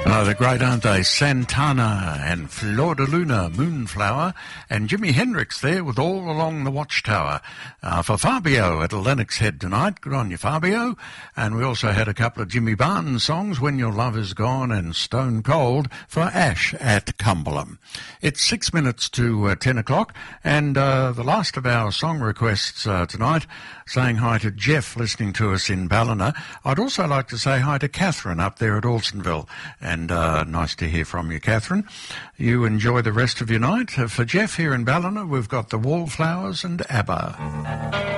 Oh, they're great, aren't they? Santana and Flor de Luna, Moonflower, and Jimi Hendrix there with All Along the Watchtower. For Fabio at Lennox Head tonight. Good on you, Fabio. And we also had a couple of Jimmy Barnes songs, When Your Love Is Gone and Stone Cold, for Ash at Cumberland. It's 6 minutes to 10 o'clock, and the last of our song requests tonight, saying hi to Jeff listening to us in Ballina. I'd also like to say hi to Catherine up there at Alstonville. And nice to hear from you, Catherine. You enjoy the rest of your night. For Jeff here in Ballina, we've got the Wallflowers and ABBA.